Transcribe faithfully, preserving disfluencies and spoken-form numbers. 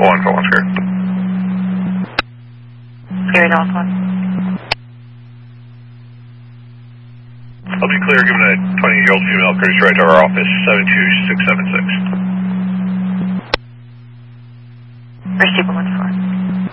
one four one square. Gary Northwood. I'll be clear, given a twenty-year-old female, courtesy right to our office, seven two six seven six. Receiver one four.